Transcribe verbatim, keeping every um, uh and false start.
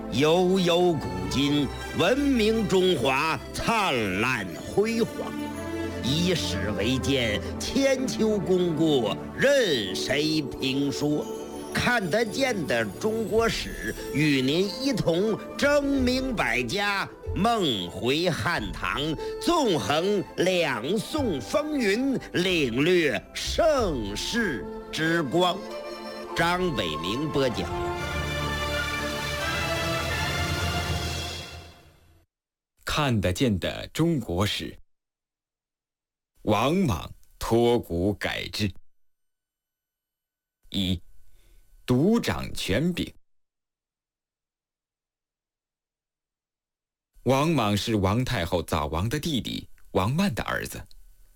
悠悠古今，文明中华灿烂辉煌。以史为鉴，千秋功过任谁评说。看得见的中国史，与您一同争明百家，梦回汉唐，纵横两宋风云，领略盛世之光。张北明播讲。 看得见的中国史，王莽脱古改制。一、独掌权柄。王莽是王太后早亡的弟弟王曼的儿子，